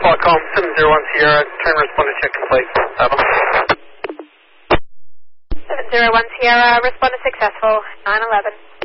com, 701 Sierra, turn responded check complete. 701 Sierra, responded successful, 911.